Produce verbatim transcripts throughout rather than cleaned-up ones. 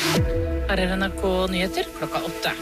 Her er N R K Nyheter klokka åtte.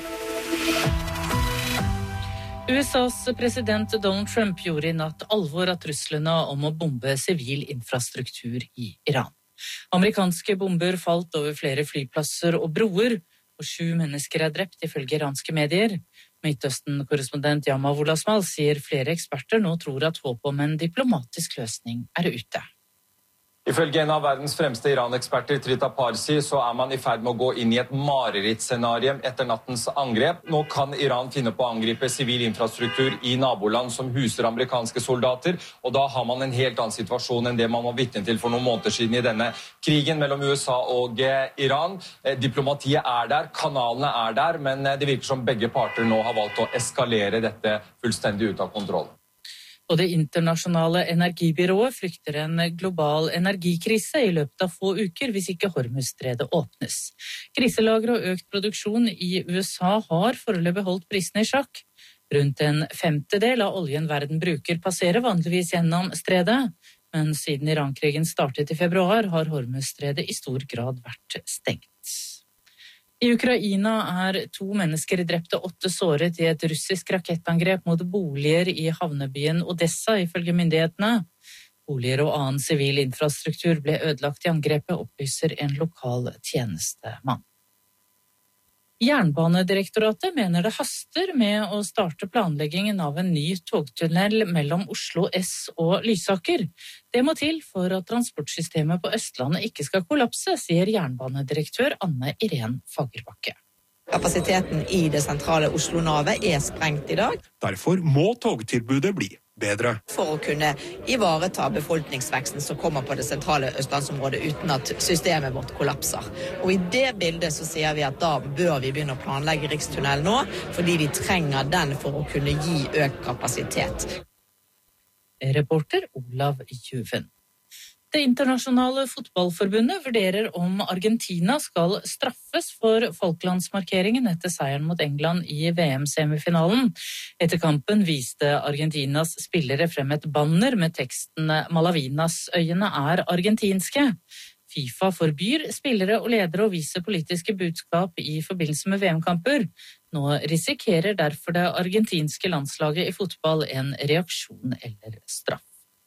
U S A's president Donald Trump gjorde i natt alvor av truslene om å bombe sivil infrastruktur i Iran. Amerikanske bomber falt over flere flyplasser og broer, og sju mennesker er drept ifølge iranske medier. Midtøsten-korrespondent Yama Wolasmal sier flere eksperter nå tror at håp om en diplomatisk løsning er ute. Ifølge en av verdens fremste Iran-eksperter, Trita Parsi, så er man i ferd med å gå inn i et marerittscenario etter nattens angrep. Nå kan Iran finne på å angripe sivil infrastruktur i naboland som huser amerikanske soldater, og da har man en helt annen situasjon enn det man var vitne til for noen måneder siden i denne krigen mellom U S A og Iran. Diplomatiet er der, kanalene er der, men det virker som begge parter nå har valgt å eskalere dette fullstendig ut av kontroll. Og det internasjonale energibyrået frykter en global energikrise i løpet av få uker hvis ikke Hormuzstredet åpnes. Kriselagre og økt produksjon i U S A har foreløpig holdt prisene i sjakk. Rundt en femtedel av oljen verden bruker passerer vanligvis gjennom stredet, men siden Iran-krigen startet i februar har Hormuzstredet i stor grad vært stengt. I Ukraina er to mennesker drepte, åtte såret i et russisk rakettangrep mot boliger i havnebyen Odessa, ifølge myndighetene. Boliger og annen sivil infrastruktur ble ødelagt i angrepet, opplyser en lokal tjenestemann. Jernbanedirektoratet mener det haster med å starte planleggingen av en ny togtunnel mellom Oslo S og Lysaker. Det må til for at transportsystemet på Østlandet ikke skal kollapse, sier jernbanedirektør Anne Irén Fagerbakke. Kapasiteten i det sentrale Oslo-navet er sprengt i dag. Derfor må togtilbudet bli bedre. For å kunne ivareta befolkningsveksten som kommer på det sentrale østlandsområdet uten at systemet vårt kollapser. Og i det bildet så sier vi at da bør vi begynne å planlegge Rikstunnel nå, fordi vi trenger den for å kunne gi økt kapasitet. Reporter Olav Juven. Det internasjonale fotballforbundet vurderer om Argentina skal straffes for Falklandsmarkeringen etter seieren mot England i V M-semifinalen. Etter kampen viste Argentinas spillere frem et banner med teksten «Malavinas-øyene er argentinske». FIFA forbyr spillere og ledere å vise politiske budskap i forbindelse med V M-kamper. Nå risikerer derfor det argentinske landslaget i fotball en reaksjon eller straff.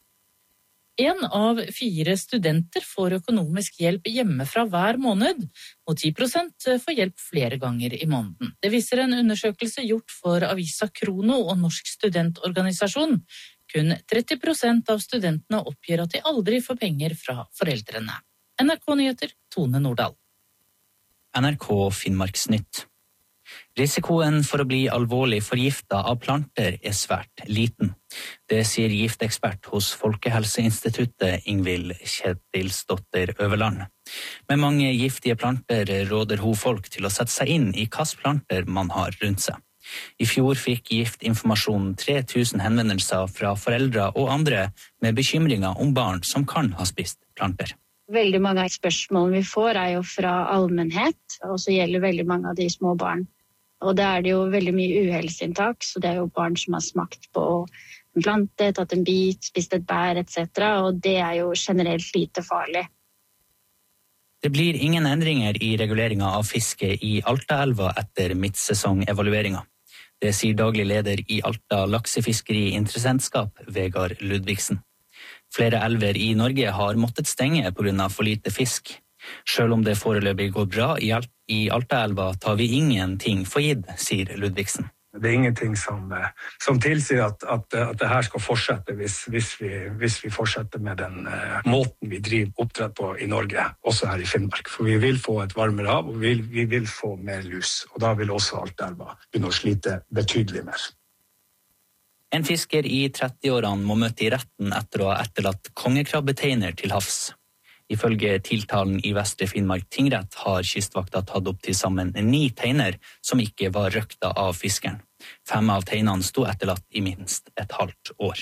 En av fire studenter får økonomisk hjelp hjemmefra hver måned, og ti prosent får hjelp flere ganger i måneden. Det viser en undersøkelse gjort for Avisa Krono og Norsk studentorganisasjon. Kun tretti prosent av studentene oppgir at de aldri får penger fra foreldrene. N R K Nyheter, Tone Nordahl. N R K Finnmarksnytt. Risikoen for å bli alvorlig forgiftet av planter er svært liten. Det sier giftekspert hos Folkehelseinstituttet Ingvild Kjetilsdotter Øverland. Med mange giftige planter råder hun folk til å sette seg inn i hvilke planter man har rundt seg. I fjor fikk Giftinformasjonen tre tusen henvendelser fra foreldre og andre med bekymringer om barn som kan ha spist planter. Veldig mange av spørsmålene vi får er jo fra allmennhet, og så gjelder veldig mange av de små barn. Og det er det jo veldig mye uhelseinntak, så det er jo barn som har smakt på en plante, tatt en bit, spist et bær et cetera, og det er jo generelt lite farlig. Det blir ingen endringer i reguleringen av fiske i Altaelva etter midtsesongevalueringen. Det sier daglig leder i Alta laksefiskeri-interessentskap, Vegard Ludvigsen. Flere elver i Norge har måttet stenge på grunn av for lite fisk. Selv om det foreløpig går bra i Altaelva, tar vi ingenting for gitt, sier Ludvigsen. Det er ingenting som, som tilsier at, at, at det her skal fortsette hvis, hvis, vi, hvis vi fortsetter med den uh, måten vi driver oppdrett på i Norge, også her i Finnmark. For vi vil få et varmere hav, og vi, vi vil få mer lus. Og da vil også Altaelva begynne å slite betydelig mer. En fisker i trettiårene må møte i retten etter å ha etterlatt kongekrabbeteiner til havs. Ifølge tiltalen i Vestre Finnmark tingrett har kystvakta tatt opp til sammen ni teiner som ikke var røkta av fiskeren. Fem av teinene sto etterlatt i minst et halvt år.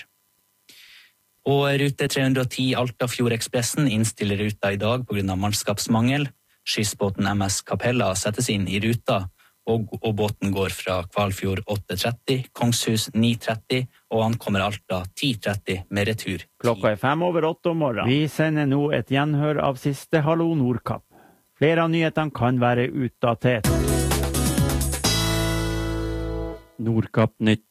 Og rute tre hundre og ti Altafjordekspressen innstiller ruta i dag på grunn av mannskapsmangel. Skyssbåten M S Capella settes inn i ruta, og, og båten går fra Kvalfjord åtte tretti, Kongshus ni tretti og ankommer Alta ti tretti med retur ti. Klokka er fem over åtte om morgenen. Vi sender nå et gjenhør av siste Hallo Nordkapp. Flere av nyhetene kan være utdatert. Nordkapp Nytt.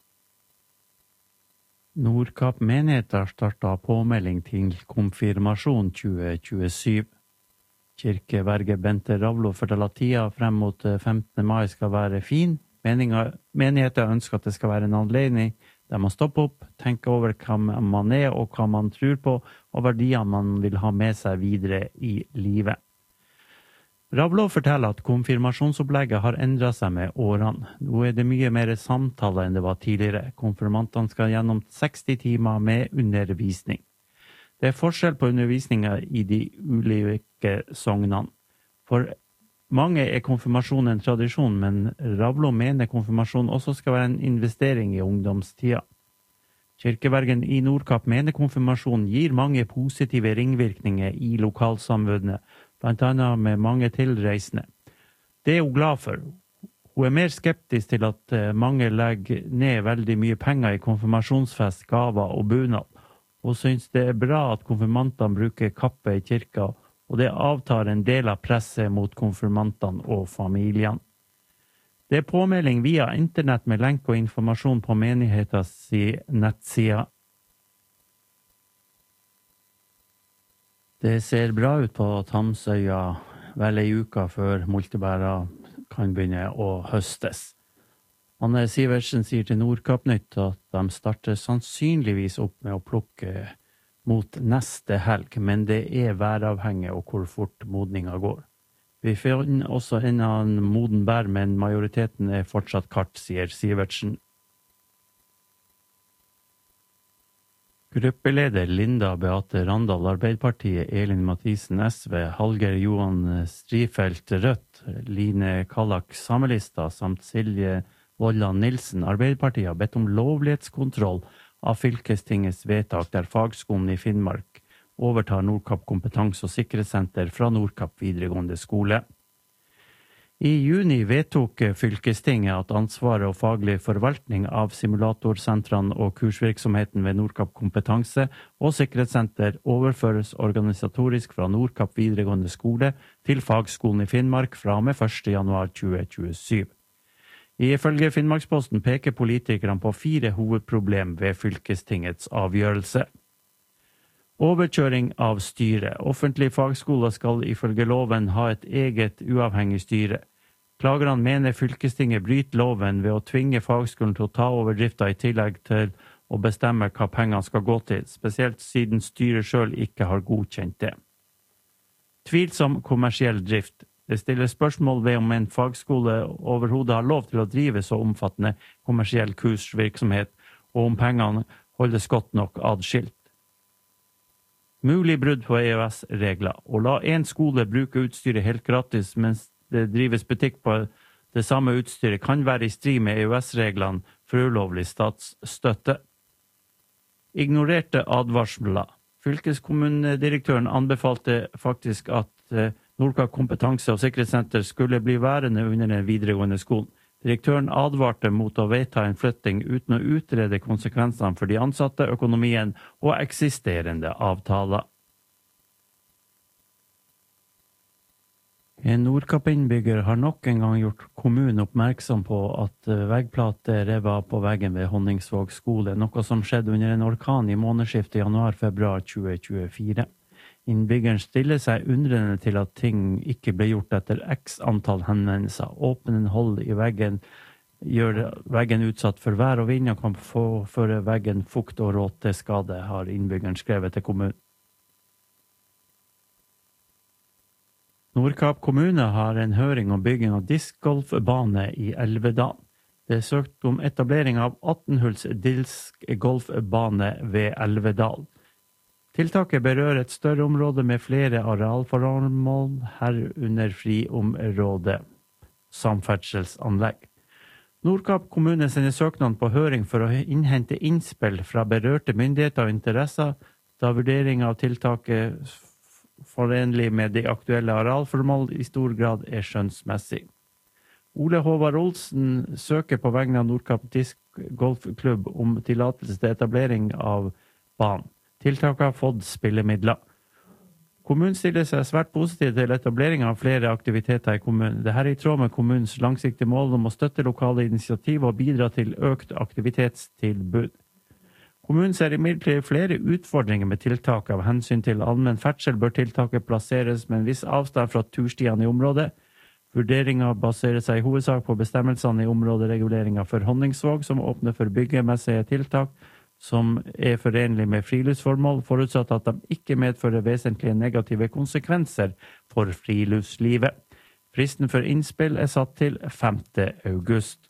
Nordkapp menighet har startet påmelding til konfirmasjon tjue tjuesyv. Kirkeverge Bente Ravlo forteller at tida frem mot femtende mai skal være fin. Menigheten ønsker at det skal være en anledning der man stopper opp, tenker over hvem man er og hva man tror på, og verdiene man vil ha med seg videre i livet. Ravlo forteller at konfirmasjonsopplegget har endret seg med årene. Nå er det mye mer samtaler enn det var tidligere. Konfirmantene skal gjennom seksti timer med undervisning. Det er forskjell på undervisninga i de ulike sognene. For mange er konfirmasjon en tradisjon, men Ravlo mener konfirmasjon også skal være en investering i ungdomstida. Kirkevergen i Nordkapp mener konfirmasjon gir mange positive ringvirkninger i lokalsamfunnet, blant annet med mange tilreisende. Det er hun glad for. Hun er mer skeptisk til at mange legger ned veldig mye penger i konfirmasjonsfest, gaver og bunad. Hun synes det er bra at konfirmantene bruker kappe i kirka, og det avtar en del av presset mot konfirmantene og familiene. Det er påmelding via internett med lenk og informasjon på menighetens nettsida. Det ser bra ut på Tamsøya vel ei uke før multebæra kan begynne å høstes. Anne Sivertsen sier til Nordkapp Nytt at de starter sannsynligvis opp med å plukke mot neste helg, men det er væravhengig og hvor fort modninga går. Vi finner også en annen moden bær, men majoriteten er fortsatt kart, sier Sivertsen. Gruppeleder Linda Beate Randal, Arbeiderpartiet, Elin Mathisen, S V, Hallgeir Johan Strifelt, Rødt, Line Kallak, Samelista, samt Silje Vollan Nilsen, Arbeiderpartiet, har bedt om lovlighetskontroll av fylkestingets vedtak der fagskolen i Finnmark overtar Nordkapp kompetanse- og sikkerhetssenter fra Nordkapp videregående skole. I juni vedtok fylkestinget at ansvaret og faglig forvaltning av simulatorsentrene og kursvirksomheten ved Nordkapp kompetanse- og sikkerhetssenter overføres organisatorisk fra Nordkapp videregående skole til fagskolen i Finnmark fra og med første januar tjue tjuesyv. Ifølge Finnmarksposten peker politikerne på fire hovedproblem ved fylkestingets avgjørelse. Overkjøring av styre. Offentlige fagskoler skal ifølge loven ha et eget uavhengig styre. Klagerne mener fylkestinget bryter loven ved å tvinge fagskolen til å ta over drifta i tillegg til å bestemme hva pengene skal gå til, spesielt siden styret selv ikke har godkjent det. Tvilsom kommersiell drift. Det stiller spørsmål ved om en fagskole overhodet har lov til å drive så omfattende kommersiell kursvirksomhet, og om pengene holdes godt nok adskilt. Mulig brudd på E U S-regler. Å la en skole bruke utstyret helt gratis mens det drives butikk på det samme utstyret kan være i strid med E U S-reglene for ulovlig statsstøtte. Ignorerte advarsler. Fylkeskommunedirektøren anbefalte faktisk at Nordkapp kompetanse- og sikkerhetssenter skulle bli værende under den videregående skolen. Direktøren advarte mot å vedta en flytting uten å utrede konsekvensene for de ansatte, økonomien og eksisterende avtaler. En Nordkapp-innbygger har nok en gang gjort kommunen oppmerksom på at veggplate revet på veggen ved Honningsvåg skole, noe som skjedde under en orkan i månedsskiftet januar-februar tjue tjuefire. Innbyggeren stiller seg undrende til at ting ikke ble gjort etter x antall henvendelser. Åpne hold i veggen gjør veggen utsatt for vær og vind og kan påføre veggen fukt og råteskade, har innbyggeren skrevet til kommunen. Nordkapp kommune har en høring om bygging av diskgolfbane i Elvedal. Det er søkt om etablering av atten hulls diskgolfbane ved Elvedal. Tiltaket berører et større område med flere arealformål, herunder friområde, samferdselsanlegg. Nordkapp kommune sender søknaden på høring for å innhente innspill fra berørte myndigheter og interesser, da vurdering av tiltaket forenlig med de aktuelle arealformål i stor grad er skjønnsmessig. Ole Håvard Olsen søker på vegne av Nordkapp Diskgolfklubb om tillatelse til etablering av banen. Tiltaket har fått spillemidler. Kommunen stiller seg svært positiv til etablering av flere aktiviteter i kommunen. Dette er i tråd med kommunens langsiktige mål om å støtte lokale initiativ og bidra til økt aktivitetstilbud. Kommunen ser imidlertid flere utfordringer med tiltak. Av hensyn til allmenn ferdsel bør tiltaket plasseres med en viss avstand fra turstiene i området. Vurderingen baserer seg i hovedsak på bestemmelsene i områdereguleringen for Honningsvåg, som åpner for byggemessige tiltak som er forenlig med friluftsformål, forutsatt at de ikke medfører vesentlige negative konsekvenser for friluftslivet. Fristen for innspill er satt til femte august.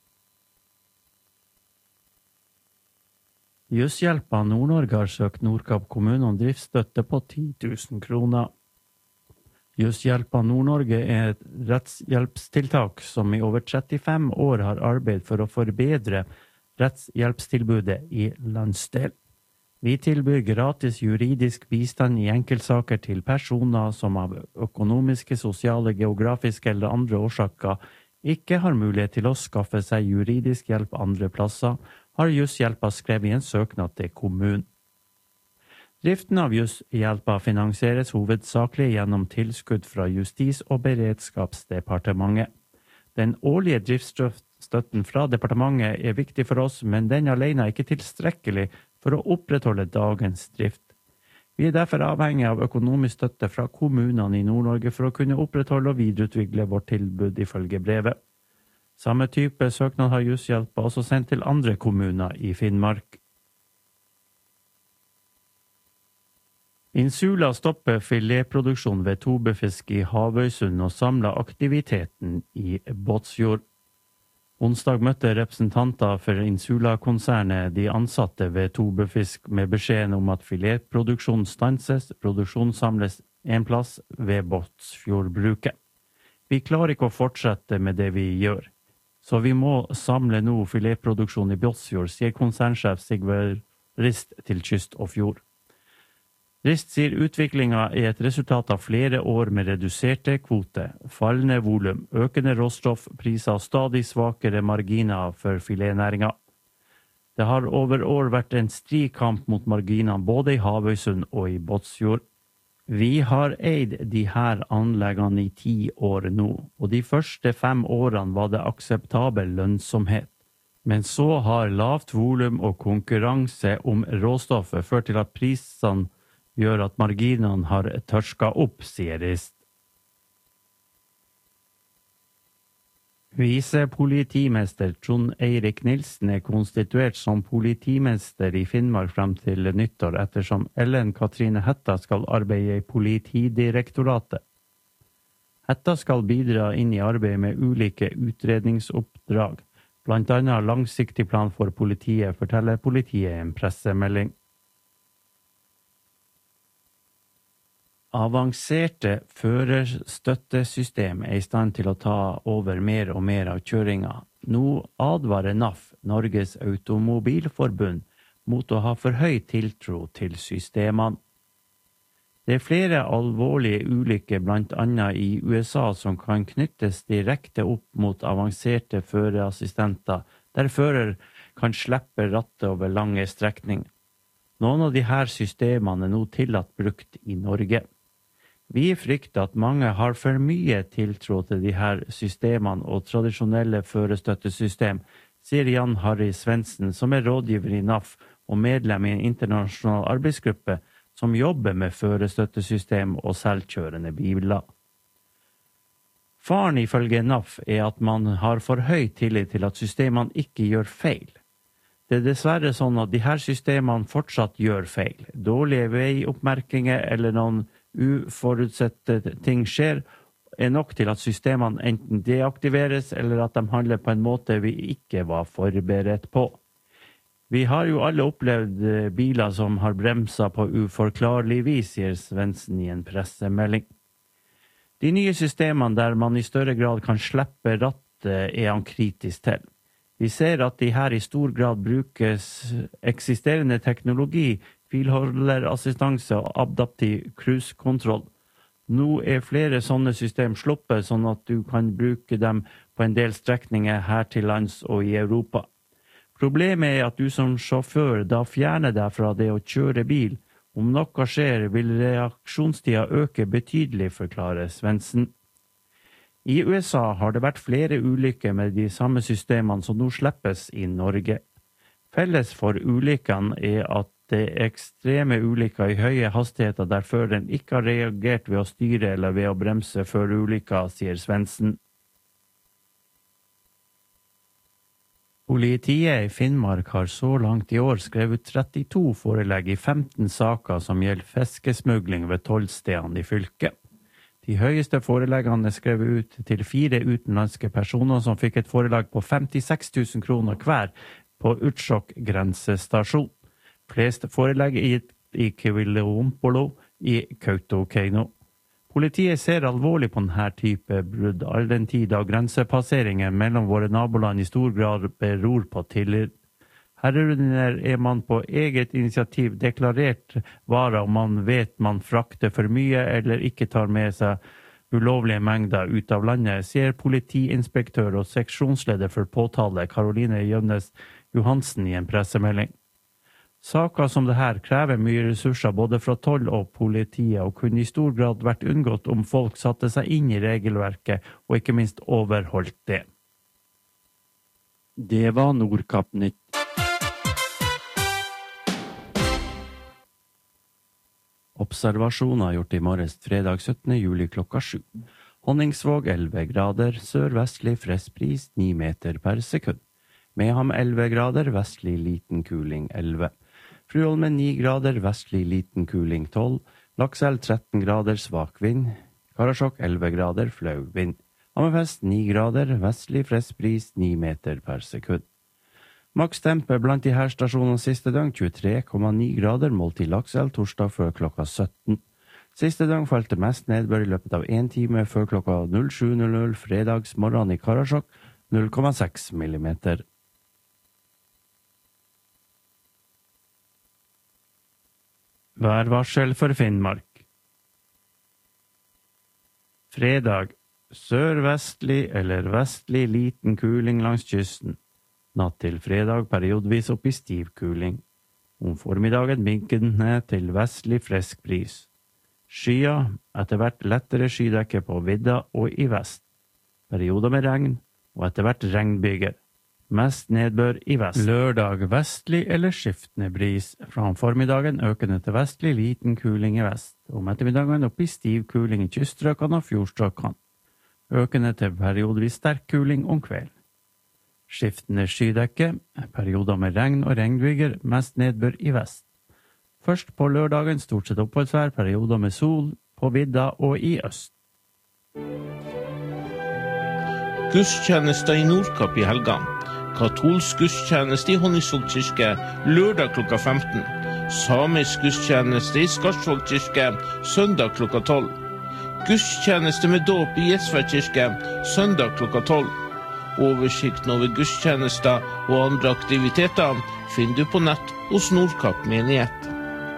Jusshjelpa Nord-Norge har søkt Nordkapp kommune om driftsstøtte på ti tusen kroner. Jusshjelpa Nord-Norge er et rettshjelpstiltak som i over trettifem år har arbeidet for å forbedre rettshjelpstilbudet i landsdel. Vi tilbyr gratis juridisk bistand i enkeltsaker til personer som av økonomiske, sosiale, geografiske eller andre årsaker ikke har mulighet til å skaffe seg juridisk hjelp andre plasser, har Jusshjelpa skrevet i en søknad til kommunen. Driften av Jusshjelpa finansieres hovedsakelig gjennom tilskudd fra Justis- og beredskapsdepartementet. Den årlige driftsstøtten fra departementet er viktig for oss, men den alene er ikke tilstrekkelig for å opprettholde dagens drift. Vi er derfor avhengig av økonomisk støtte fra kommunene i Nord-Norge for å kunne opprettholde og videreutvikle vårt tilbud ifølge brevet. Samme type søknad har Jusshjelpa også sendt til andre kommuner i Finnmark. Insula stopper filetproduksjon ved Tobefisk i Havøysund og samler aktiviteten i Båtsfjord. Onsdag møtte representanter for Insula-konsernet de ansatte ved Tobefisk med beskjeden om at filetproduksjon stanses, produksjon samles en plass ved Båtsfjordbruket. Vi klarer ikke å fortsette med det vi gjør, så vi må samle nå filetproduksjon i Båtsfjord, sier konsernsjef Sigvard Rist til Kyst og Fjord. Rist sier utviklingen er et resultat av flere år med reduserte kvoter, fallende volum, økende råstoffpriser og stadig svakere marginer for filetnæringen. Det har over år vært en stri kamp mot marginene både i Havøysund og i Båtsfjord. Vi har eid de her anleggene i ti år nå, og de første fem årene var det akseptabel lønnsomhet. Men så har lavt volum og konkurranse om råstoffet ført til at prisene gjør at marginene har tørska opp, sier Rist. Visepolitimester Trond Eirik Nilsen er konstituert som politimester i Finnmark frem til nyttår, ettersom Ellen Katrine Hetta skal arbeide i Politidirektoratet. Hetta skal bidra inn i arbeidet med ulike utredningsoppdrag, blant annet langsiktig plan for politiet, forteller politiet i en pressemelding. Avanserte førerstøttesystem er i stand til å ta over mer og mer av kjøringa. Nå advarer N A F, Norges Automobilforbund, mot å ha for høy tiltro til systemene. Det er flere alvorlige ulykker blant annet i U S A som kan knyttes direkte opp mot avanserte førerassistenter, der fører kan slippe rattet over lange strekninger. Noen av disse systemene er nå tillatt brukt i Norge. Vi frykter at mange har for mye tiltro til de her systemene og tradisjonelle førerstøttesystem, sier Jan Harry Svendsen, som er rådgiver i N A F og medlem i en internasjonal arbeidsgruppe som jobber med førerstøttesystem og selvkjørende biler. Faren ifølge N A F er at man har for høy tillit til at systemene ikke gjør feil. Det er dessverre sånn at de her systemene fortsatt gjør feil. Dårlige veioppmerkinger eller noen uforutsette ting skjer, er nok til at systemene enten deaktiveres eller at de handler på en måte vi ikke var forberedt på. Vi har jo alle opplevd biler som har bremsa på uforklarlig vis, sier Svendsen i en pressemelding. De nye systemene der man i større grad kan slippe rattet er han kritisk til. Vi ser at de her i stor grad brukes eksisterende teknologi, filholderassistanse og adaptiv cruise-kontroll. Nå er flere sånne system sluppet, sånn at du kan bruke dem på en del strekninger her til lands og i Europa. Problemet er at du som sjåfør da fjerner deg fra det å kjøre bil, Om noe skjer, vil reaksjonstida øke betydelig, forklarer Svendsen. I U S A har det vært flere ulykker med de samme systemene som nå slippes i Norge. Felles for ulykkene er at det er ekstreme ulykker i høye hastigheter der føreren ikke har reagert ved å styre eller ved å bremse før ulykka, sier Svendsen. Politiet i Finnmark har så langt i år skrevet trettito forelegg i femten saker som gjelder fiskesmugling ved tollstedene i fylket. De høyeste foreleggene er skrevet ut til fire utenlandske personer som fikk et forelegg på femtiseks tusen kroner hver på Utsjok grensestasjon. Flest forelegg i, i Kvilompolo i Kautokeino. Politiet ser alvorlig på denne type brudd, all den tid av grensepasseringer mellom våre naboland i stor grad beror på tillit. Herunder er man på eget initiativ deklarert varer om man vet man frakter for mye eller ikke tar med seg ulovlige mengder ut av landet, sier politiinspektør og seksjonsleder for påtale Karoline Jønnes Johansen i en pressemelding. Saker som det her krever mye ressurser både fra toll og politiet, og kunne i stor grad vært unngått om folk satte seg inn i regelverket og ikke minst overholdt det. Det var Nordkapp Nytt. Observasjoner gjort i morges fredag syttende juli klokka sju. Honningsvåg elleve grader, sørvestlig frestbris ni meter per sekund. Meham elleve grader, vestlig liten kuling elleve. Fruholmen ni grader, vestlig liten kuling tolv. Lakselv tretten grader, svak vind. Karasjok elleve grader, flau vind. Hammerfest ni grader, vestlig frestbris ni meter per sekund. Makstempe blant de her stasjonene siste døgn tjuetre komma ni grader målt i Lakselv torsdag før klokka sytten. Siste døgn falt det mest nedbør i løpet av en time før klokka sju null null fredags morgen i Karasjok null komma seks millimeter. Værvarsel for Finnmark. Fredag, sørvestlig eller vestlig liten kuling langs kysten. Natt til fredag periodvis opp i stiv kuling. Om formiddagen minkende til vestlig frisk bris. Skya, etter hvert lettere skydekke på vidda og i vest. Perioder med regn, og etter hvert regnbyger. Mest nedbør i vest. Lørdag vestlig eller skiftende bris. Fra om formiddagen økende til vestlig liten kuling i vest. Om ettermiddagen opp i stiv kuling i kyststrøkene og fjordstrøkene. Økende til periodvis sterk kuling om kvelden. Skiftende skydekke, perioder med regn og regnbyger, mest nedbør i vest. Først på lørdagen stort sett oppholdsvær, perioder med sol, på vidda og i øst. Gudstjeneste i Nordkapp i helgen. Katolsk gudstjeneste i Honningsvåg kirke lørdag klokka femten. Samisk gudstjeneste i Skarsvåg kirke søndag klokka tolv. Gudstjeneste med dåp i Gjesvær kirke søndag klokka tolv. Oversikten over gudstjenester og andre aktiviteter finner du på nett hos Nordkapp menighet.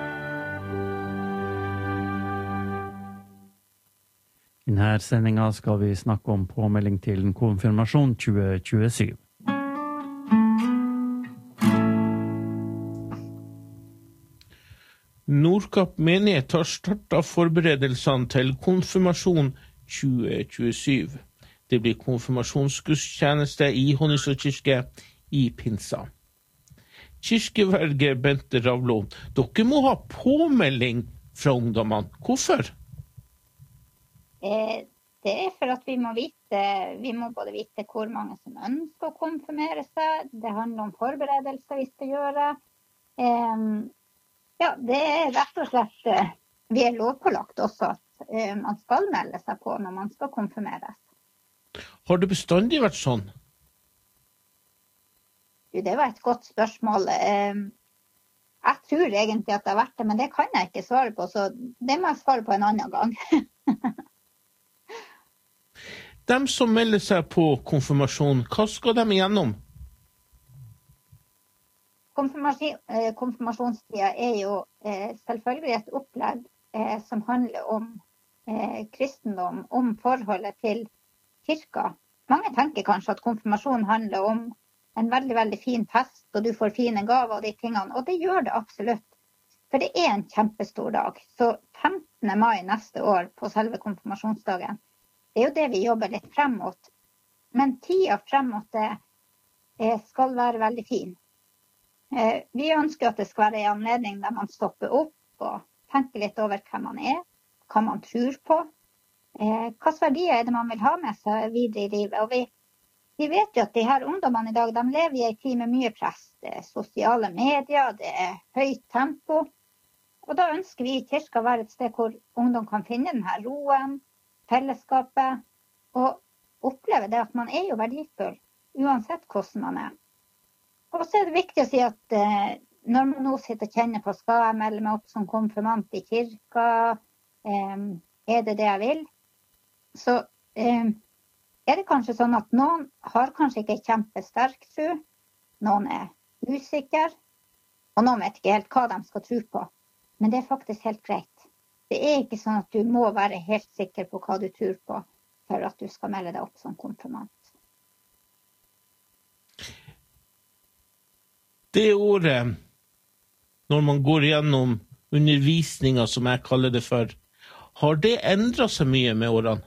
I denne sendingen skal vi snakke om påmelding til en konfirmasjon tjue tjuesyv. Nordkapp menighet har startet forberedelsene til konfirmasjon tjue tjuesyv. Det blir konfirmasjonsgudstjeneste i Honningsvåg kirke i pinsa. Kirkeverge Bente Ravlo, dere må ha påmelding fra ungdommene. Hvorfor? Eh, det er for at vi må vite, vi må både vite hvor mange som ønsker å konfirmere seg. Det handler om forberedelser vi skal gjøre. Eh, ja, det er rett og slett, eh, vi er lovpålagt også at eh, man skal melde seg på når man skal konfirmeres. Har det bestandig vært sånn? Det var et godt spørsmål. Jeg tror egentlig at det har vært det, men det kan jeg ikke svare på, så det må jeg svare på en annen gang. De som melder seg på konfirmasjon, hva skal de igjennom? Konfirmasjonstida er jo selvfølgelig et opplegg som handler om kristendom, om forholdet til kirka. Mange tenker kanskje at konfirmasjon handler om en veldig, veldig fin fest, og du får fine gaver og de tingene, og det gjør det absolutt. For det er en kjempestor dag. Så femtende mai neste år på selve konfirmasjonsdagen, det er jo det vi jobber litt frem mot. Men tida frem mot det eh, skal være veldig fin. Eh, vi ønsker at det skal være en anledning der man stopper opp og tenker litt over hvem man er, hva man tror på, eh, hva verdier er det man vil ha med seg videre i livet. Og vi, vi vet jo at de her ungdommene i dag, de lever i en tid med mye press. Det er sosiale medier, det er høyt tempo. Og da ønsker vi i kirka å være et sted hvor ungdom kan finne denne roen, fellesskapet, og oppleve det at man er jo verdifull, uansett hvordan man er. Og så er det viktig å si at eh, når man nå sitter og kjenner på, skal jeg melde meg opp som konfirmant i kirka, eh, er det det jeg vil? Så eh, er det kanskje sånn at noen har kanskje ikke kjempesterk tro, noen er usikker, og noen vet ikke helt hva de skal tro på. Men det er faktisk helt greit. Det er ikke sånn at du må være helt sikker på hva du tror på for at du skal melde deg opp som konfirmant. Det året, når man går gjennom undervisninga, som jeg kaller det for, har det endret seg mye med årene?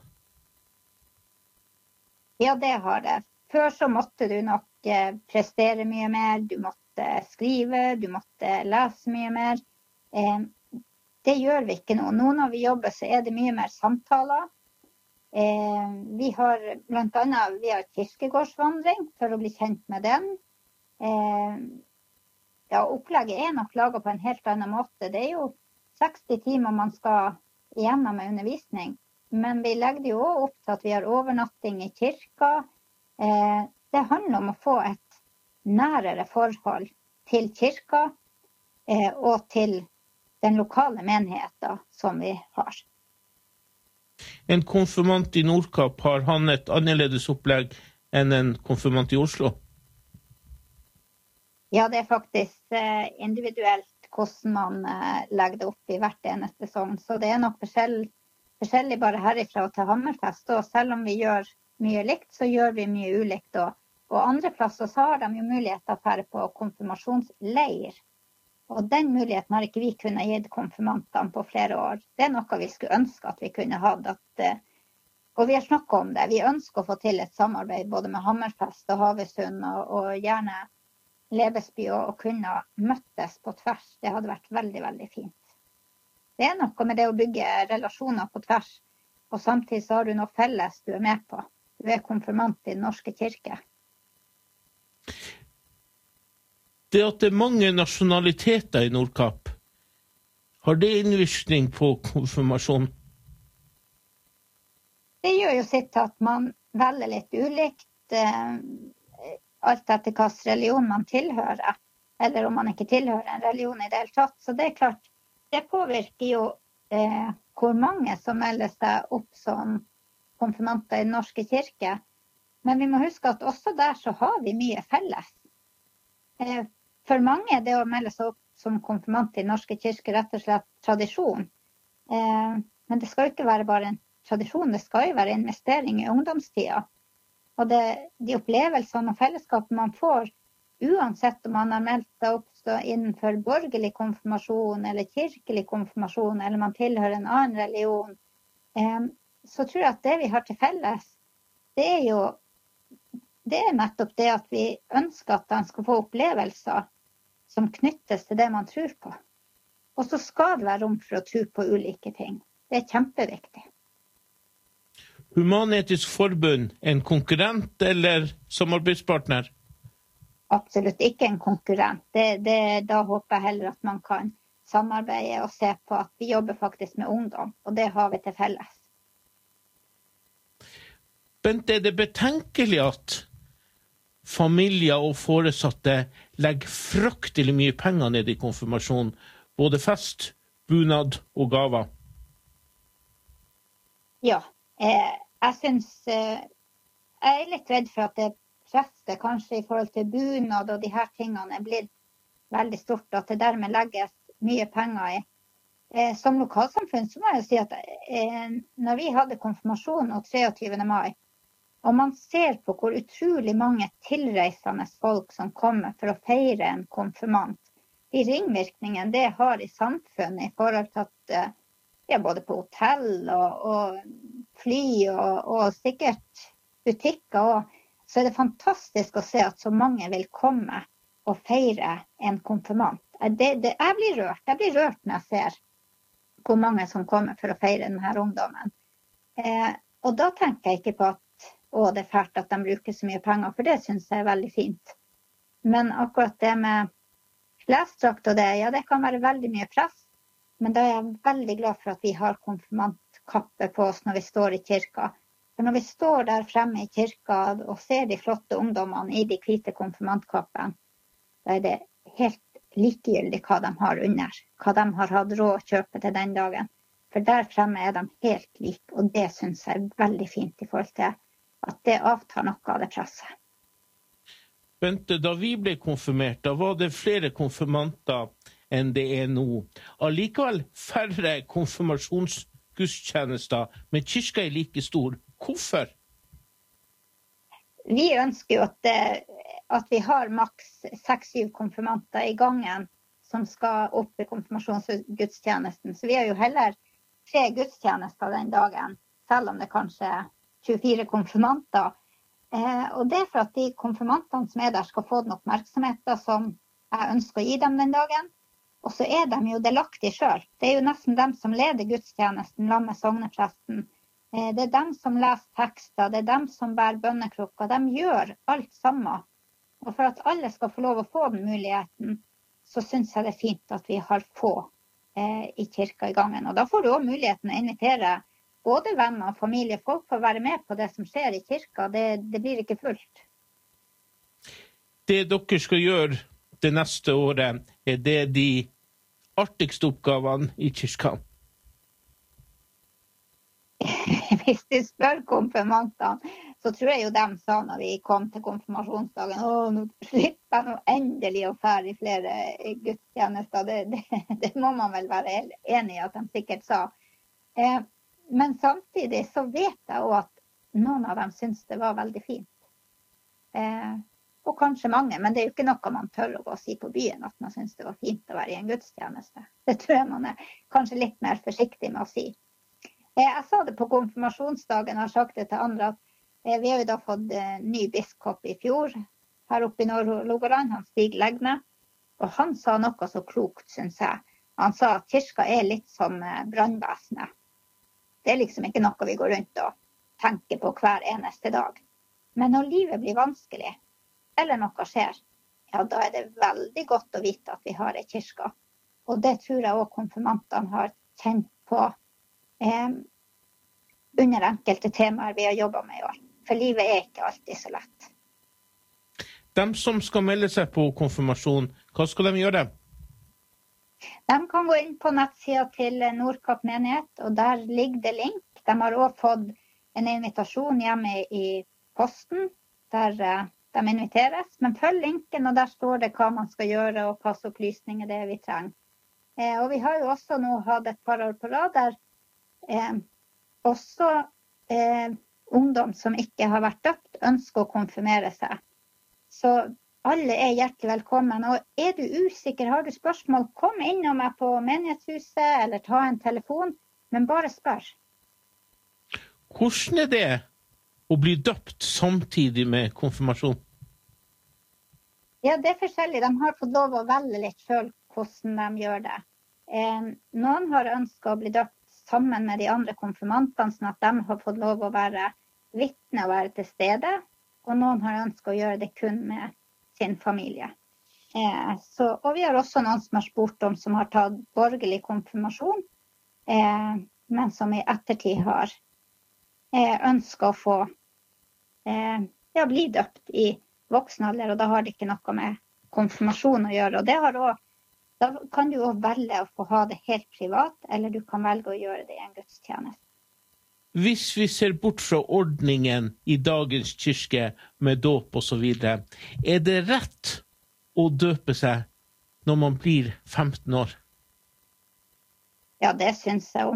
Ja, det har det. Før så måtte du nok prestere mye mer, du måtte skrive, du måtte lese mye mer. Eh, det gjør vi ikke nå. Nå når vi jobber så er det mye mer samtaler. Eh, vi har blant annet vi har kirkegårdsvandring for å bli kjent med den. Eh, ja, opplegget er nok laget på en helt annen måte. Det er jo seksti timer man skal igjennom med undervisning. Men vi legger det jo også opp til at vi har overnatting i kirka. Eh, det handler om å få et nærere forhold til kirka eh, og til den lokale menigheten som vi har. En konfirmant i Nordkapp, har han et annerledes opplegg enn en konfirmant i Oslo? Ja, det er faktisk eh, individuelt hvordan man eh, legger det opp i hvert eneste sogn. Så det er nok forskjell, forskjellig bare herifra og til Hammerfest. Og selv om vi gjør mye likt, så gjør vi mye ulikt. Og, og andre plasser så har de jo mulighet til å fære på konfirmasjonsleir. Og den muligheten har ikke vi kunnet gi konfirmantene på flere år. Det er noe vi skulle ønske at vi kunne ha. At, og vi har snakket om det. Vi ønsker å få til et samarbeid både med Hammerfest og Havøysund og, og gjerne Lebesby og, og kunne møttes på tvers. Det hadde vært veldig, veldig fint. Det er noe med det å bygge relasjoner på tvers, og samtidig så har du noe felles du er med på. Du er konfirmant i Den norske kirke. Det at det er mange nasjonaliteter i Nordkapp, har det innvirkning på konfirmasjon? Det gjør jo sitt at man velger litt ulikt, eh, alt etter hvilken religion man tilhører, eller om man ikke tilhører en religion i det hele tatt. Så det er klart, det påvirker jo eh, hvor mange som melder seg opp som konfirmanter i Den norske kirke. Men vi må huske at også der så har vi mye felles. Eh, For mange er det å melde seg opp som konfirmant i Den norske kirke rett og slett tradisjon. Eh, men det skal jo ikke være bare en tradisjon, det skal jo være investering i ungdomstida. Og det, de opplevelsene og fellesskapet man får, uansett om man har meldt seg opp innenfor borgerlig konfirmasjon eller kirkelig konfirmasjon, eller man tilhører en annen religion, eh, så tror jeg at det vi har til felles, det er jo det er nettopp det at vi ønsker at de skal få opplevelser som knyttes til det man tror på. Og så skal det være rom for å tro på ulike ting. Det er kjempeviktig. Human-Etisk Forbund en konkurrent eller samarbeidspartner? Absolutt ikke en konkurrent. Det, det, da håper jeg heller at man kan samarbeide og se på at vi jobber faktisk med ungdom, og det har vi til felles. Bent, er det betenkelig at familier og foresatte legger fryktelig mye penger ned i konfirmasjon, både fest, bunad og gaver? Ja, eh, jeg synes eh, jeg er litt redd for at det presset kanskje i forhold til bunad og de her tingene er blitt veldig stort, at det dermed legges mye penger i. Eh, som lokalsamfunn så må jeg si at eh, når vi hadde konfirmasjon og treogtyvende mai, og man ser på hvor utrolig mange tilreisende folk som kommer for å feire en konfirmant, de ringvirkningene det har i samfunnet i forhold til at ja, både på hotell og, og fly og, og sikkert butikker, og, så er det fantastisk å se at så mange vil komme og feire en konfirmant. Det, det, jeg blir rørt. Jeg blir rørt når jeg ser hvor mange som kommer for å feire denne ungdommen. Eh, og da tenker jeg ikke på at å, det er fælt at de bruker så mye penger, for det synes jeg er veldig fint. Men akkurat det med klesdrakt og det, ja, det kan være veldig mye press, men da er jeg veldig glad for at vi har konfirmantkappe på oss når vi står i kirka. For når vi står der fremme i kirka og ser de flotte ungdommene i de hvite konfirmantkappene, da er det helt likegyldig hva de har under, hva de har hatt råd å kjøpe til den dagen. For der fremme er de helt like, og det synes jeg er veldig fint i forhold til at det avtar noe av det presset. Bente, da vi ble konfirmert, da var det flere konfirmanter enn det er nå. Allikevel færre konfirmasjonsgudstjenester, men kirka er like stor. Hvorfor? Vi ønsker jo at, det, at vi har maks seks-syv konfirmanter i gangen som skal opp i konfirmasjonsgudstjenesten. Så vi har jo heller tre gudstjenester den dagen, selv om det kanskje er tjuefire konfirmanter. Eh, og det er for at de konfirmantene som er der skal få den oppmerksomheten som jeg ønsker å gi dem den dagen. Og så er de jo delaktige selv. Det er jo nesten dem som leder gudstjenesten, sammen med sognepresten. Eh, det er dem som leser tekster, det er dem som bærer bønnekrukker. De gjør alt sammen. Og for at alle skal få lov å få den muligheten, så synes jeg det er fint at vi har få eh, i kirka i gangen. Og da får du også muligheten å invitere både venner og familie. Folk får være med på det som skjer i kirka. Det, det blir ikke fullt. Det dere skal gjøre det neste året, er det de artigste oppgavene i kirka? Hvis du spør konfirmantene, så tror jeg jo dem sa når vi kom til konfirmasjonsdagen, å, nå slipper jeg nå endelig å fære i flere gudstjenester. Det, det, det må man vel være enig i at de sikkert sa. Eh, men samtidig så vet jeg også at noen av dem synes det var veldig fint. Eh, og kanskje mange, men det er jo ikke noe man tør å gå og si på byen, at man synes det var fint å være i en gudstjeneste. Det tror jeg man er kanskje litt mer forsiktig med å si. Eh, jeg sa det på konfirmasjonsdagen, og har sagt det til andre, at eh, vi har jo da fått eh, ny biskop i fjor, her oppe i Nord-Rogaland, han Stig Legne, og han sa noe så klokt, synes jeg. Han sa at kirka er litt som eh, brannvesenet. Det er liksom ikke noe vi går rundt og tenker på hver eneste dag. Men når livet blir vanskelig, eller noe skjer, ja, da er det veldig godt å vite at vi har en kirke. Og det tror jeg også konfirmantene har kjent på eh, under enkelte temaer vi har jobbet med i år. For livet er ikke alltid så lett. De som skal melde seg på konfirmasjon, hva skal de gjøre? De kan gå inn på nettsida til Nordkapp menighet, og der ligger det link. De har også fått en invitasjon hjemme i posten, der eh, de inviteres. Men følg linken, og der står det hva man skal gjøre, og hva slags opplysninger det er vi trenger. Eh, og vi har jo også nå hatt et par år på rad der eh, også eh, ungdom som ikke har vært døpt, ønsker å konfirmere seg. Så alle er hjertelig velkommen, og er du usikker, har du spørsmål, kom innom meg på menighetshuset, eller ta en telefon, men bare spør. Hvordan er det å bli døpt samtidig med konfirmasjon? Ja, det er forskjellig. De har fått lov å velge litt selv hvordan de gjør det. Eh, noen har ønsket å bli døpt sammen med de andre konfirmantene, sånn at de har fått lov å være vitne og være til stede, og noen har ønsket å gjøre det kun med sin familie. Eh, så, og vi har også noen som har spurt om som har tatt borgerlig konfirmasjon, eh, men som i ettertid har eh, ønsket å få eh, ja, bli døpt i voksen alder, og da har det ikke noe med konfirmasjon å gjøre. Og det har også, da kan du også velge å få ha det helt privat, eller du kan velge å gjøre det i en gudstjeneste. Hvis vi ser bort fra ordningen i dagens kirke med dåp og så videre, er det rett å døpe seg når man blir femten år? Ja, det synes jeg.